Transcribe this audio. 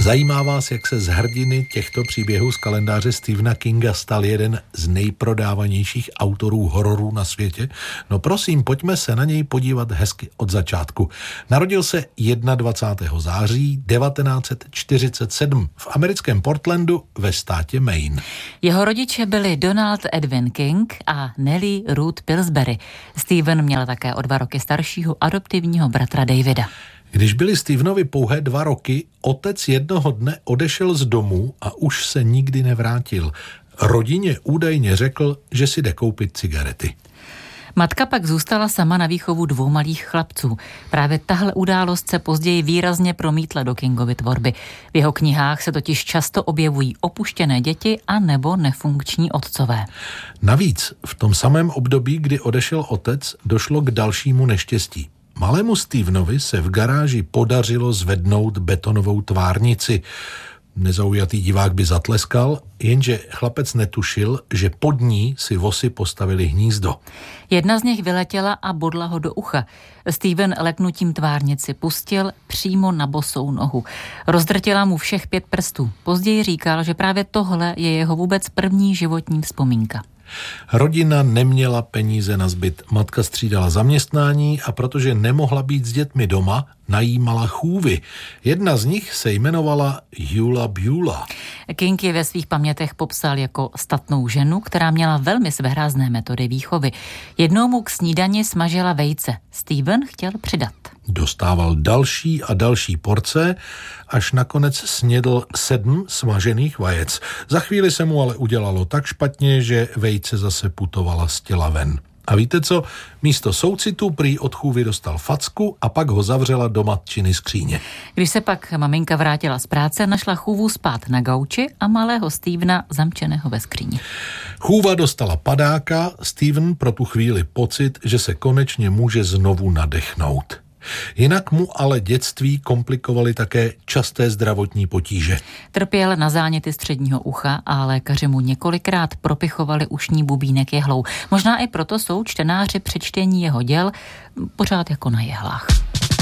Zajímá vás, jak se z hrdiny těchto příběhů z kalendáře Stephena Kinga stal jeden z nejprodávanějších autorů hororů na světě? No prosím, pojďme se na něj podívat hezky od začátku. Narodil se 21. září 1947 v americkém Portlandu ve státě Maine. Jeho rodiče byli Donald Edwin King a Nellie Ruth Pillsbury. Stephen měl také o 2 roky staršího adoptivního bratra Davida. Když byli Stephenovi pouhé 2 roky, otec jednoho dne odešel z domu a už se nikdy nevrátil. Rodině údajně řekl, že si jde koupit cigarety. Matka pak zůstala sama na výchovu 2 malých chlapců. Právě tahle událost se později výrazně promítla do Kingovy tvorby. V jeho knihách se totiž často objevují opuštěné děti a nebo nefunkční otcové. Navíc v tom samém období, kdy odešel otec, došlo k dalšímu neštěstí. Malému Stephenovi se v garáži podařilo zvednout betonovou tvárnici. Nezaujatý divák by zatleskal, jenže chlapec netušil, že pod ní si vosy postavili hnízdo. Jedna z nich vyletěla a bodla ho do ucha. Stephen leknutím tvárnici pustil přímo na bosou nohu. Rozdrtila mu všech 5 prstů. Později říkal, že právě tohle je jeho vůbec první životní vzpomínka. Rodina neměla peníze na zbyt. Matka střídala zaměstnání a protože nemohla být s dětmi doma, najímala chůvy. Jedna z nich se jmenovala Eula Beulah. King je ve svých pamětech popsal jako statnou ženu, která měla velmi svérázné metody výchovy. Jednou mu k snídani smažila vejce. Stephen chtěl přidat. Dostával další a další porce, až nakonec snědl 7 smažených vajec. Za chvíli se mu ale udělalo tak špatně, že vejce zase putovala z těla ven. A víte co? Místo soucitu prý od chůvy dostal facku a pak ho zavřela do matčiny skříně. Když se pak maminka vrátila z práce, našla chůvu spát na gauči a malého Stephena zamčeného ve skříni. Chůva dostala padáka, Stephen pro tu chvíli pocit, že se konečně může znovu nadechnout. Jinak mu ale dětství komplikovaly také časté zdravotní potíže. Trpěl na záněty středního ucha a lékaři mu několikrát propichovali ušní bubínek jehlou. Možná i proto jsou čtenáři při čtení jeho děl pořád jako na jehlách.